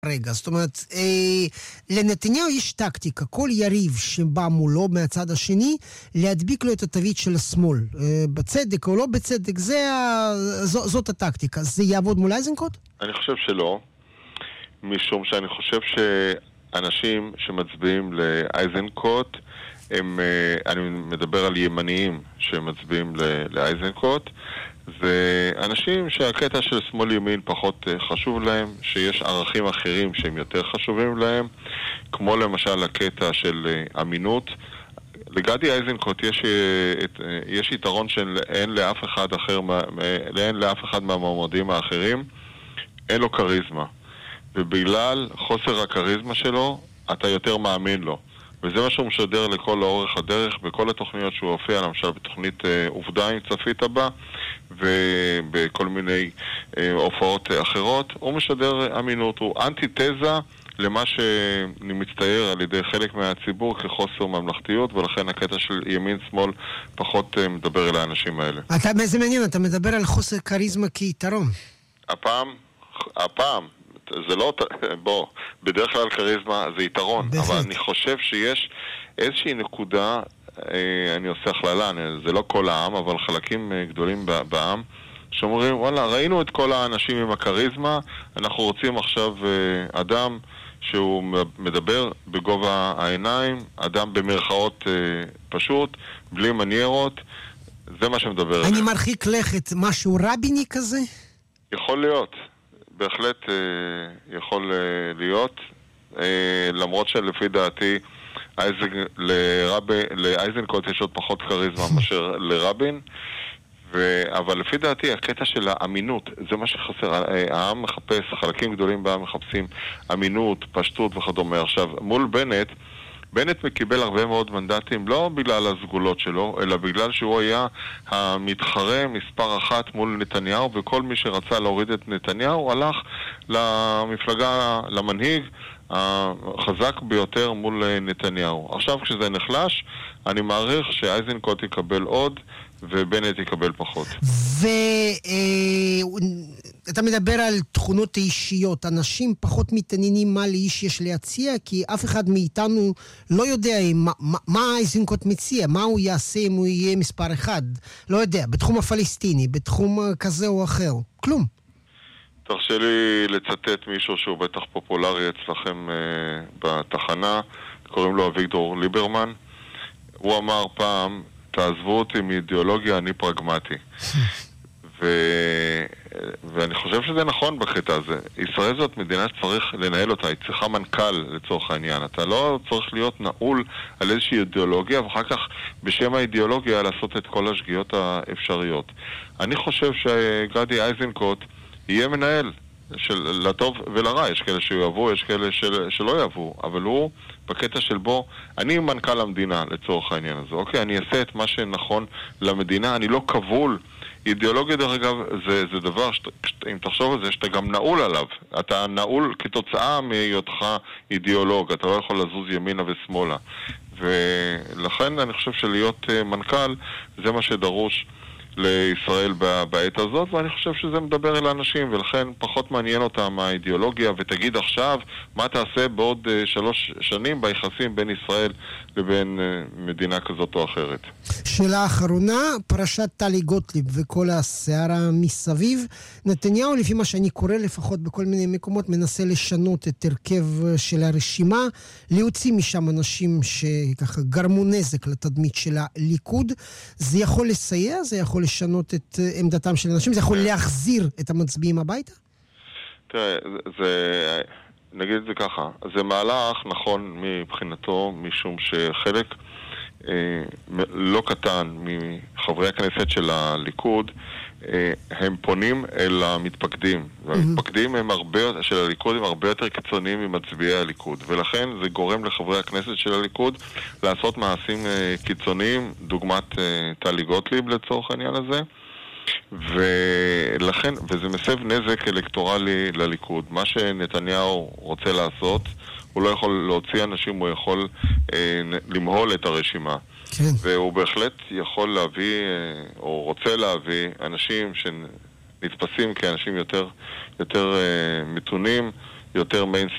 רגע, זאת אומרת, לנתניהו יש טקטיקה, כל יריב שבא מולו מהצד השני, להדביק לו את התווית של השמאל. בצדק או לא בצדק, זאת הטקטיקה. זה יעבוד מול איזנקוט? אני חושב שלא, משום שאני חושב שאנשים שמצביעים לאיזנקוט, אני מדבר על ימניים שמצביעים לאיזנקוט, זה אנשים שהקטע של שמאל ימין פחות חשוב להם, שיש ערכים אחרים שהם יותר חשובים להם, כמו למשל הקטע של אמינות. לגדי איזנקוט יש יתרון שאין לאף אחד אחר, אין לאף אחד מהמועמדים האחרים, אין לו קריזמה. ובגלל חוסר הקריזמה שלו, אתה יותר מאמין לו. וזה מה שהוא משדר לכל אורך הדרך, בכל התוכניות שהוא הופיע, למשל בתוכנית עובדה עם צפית הבא, ובכל מיני הופעות אחרות, הוא משדר אמינות, הוא אנטיתזה למה שאני מצטייר על ידי חלק מהציבור כחוסר ממלכתיות, ולכן הקטע של ימין-שמאל פחות מדבר אל האנשים האלה. זה מעניין, אתה מדבר על חוסר קריזמה כיתרון. הפעם, זה לא, בדרך כלל קריזמה זה יתרון, אבל אני חושב שיש איזושהי נקודה, אני עושה הכללה, זה לא כל העם, אבל חלקים גדולים בעם, שאומרים, וואלה, ראינו את כל האנשים עם הקריזמה, אנחנו רוצים עכשיו אדם שהוא מדבר בגובה העיניים, אדם במרכאות פשוט, בלי מניירות, זה מה שמדבר. אני מרחיק לכת, משהו רביני כזה? יכול להיות. בהחלט יכול להיות, למרות שלפי דעתי לאייזנקוט יש עוד פחות קריזמה מאשר לרבין, אבל לפי דעתי הקטע של האמינות, זה מה שחסר. העם מחפש, חלקים גדולים בעם מחפשים אמינות, פשטות וכדומה. עכשיו, מול בנט מקיבל הרבה מאוד מנדטים, לא בגלל הסגולות שלו, אלא בגלל שהוא היה המתחרה מספר אחת מול נתניהו, וכל מי שרצה להוריד את נתניהו הלך למפלגה, למנהיג החזק ביותר מול נתניהו. עכשיו כשזה נחלש, אני מעריך שאייזנקוט יקבל עוד, ובנט יקבל פחות. ואתה מדבר על תכונות אישיות. אנשים פחות מתעניינים מה לאיש יש להציע, כי אף אחד מאיתנו לא יודע מה איזנקוט מציע, מה הוא יעשה אם הוא יהיה מספר אחד. לא יודע, בתחום הפלסטיני, בתחום כזה או אחר. כלום. תרשה לי לצטט מישהו שהוא בטח פופולרי אצלכם בתחנה, קוראים לו אביגדור ליברמן. הוא אמר פעם, תעזבו אותי מאידיאולוגיה, אני פרגמטי. ואני חושב שזה נכון בקטע הזה. ישראל זאת מדינה שצריך לנהל אותה, היא צריכה מנכ"ל לצורך העניין. אתה לא צריך להיות נעול על איזושהי אידיאולוגיה, ואחר כך בשם האידיאולוגיה לעשות את כל השגיאות האפשריות. אני חושב שגדי איזנקוט יהיה מנהל לטוב ולרע. יש כאלה שיאהבו, יש כאלה שלא יאהבו, אבל הוא בקטע של בו, אני מנכ"ל המדינה לצורך העניין הזה, אוקיי? אני אעשה את מה שנכון למדינה, אני לא כבול. אידיאולוגיה דרך אגב זה דבר, אם תחשוב על זה, שאתה גם נעול עליו. אתה נעול כתוצאה מהיותך אידיאולוג, אתה לא יכול לזוז ימינה ושמאלה. ולכן אני חושב שלהיות מנכ"ל זה מה שדרוש לישראל בעת הזאת, ואני חושב שזה מדבר אל האנשים, ולכן פחות מעניין אותם האידיאולוגיה, ותגיד עכשיו מה תעשה בעוד 3 שנים ביחסים בין ישראל לבין מדינה כזאת או אחרת. שאלה אחרונה, פרשת טלי גוטליב וכל הסערה מסביב. נתניהו, לפי מה שאני קורא לפחות בכל מיני מקומות, מנסה לשנות את הרכב של הרשימה, להוציא משם אנשים שככה גרמו נזק לתדמית של הליכוד. זה יכול לסייע? זה יכול לשנות את עמדתם של אנשים? זה יכול להחזיר את המצביעים הביתה? תראה, נגיד את זה ככה, זה מהלך נכון מבחינתו, משום שחלק לא קטן מחברי הכנסת של הליכוד הם פונים אל המתפקדים, והמתפקדים של הליכוד הם הרבה יותר קיצוניים ממצביעי הליכוד, ולכן זה גורם לחברי הכנסת של הליכוד לעשות מעשים קיצוניים, דוגמת טלי גוטליב לצורך העניין הזה, ולכן, וזה מסב נזק אלקטורלי לליכוד. מה שנתניהו רוצה לעשות, הוא לא יכול להוציא אנשים, הוא יכול למהול את הרשימה. כן. והוא בהחלט יכול להביא, או רוצה להביא, אנשים שנתפסים כאנשים יותר מתונים, יותר מיינסטרים.